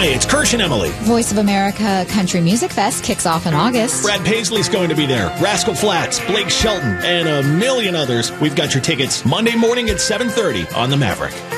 Hi, it's Kirsch and Emily. Voice of America Country Music Fest kicks off in August. Brad Paisley's going to be there. Rascal Flatts, Blake Shelton, and a million others. We've got your tickets Monday morning at 7:30 on the Maverick.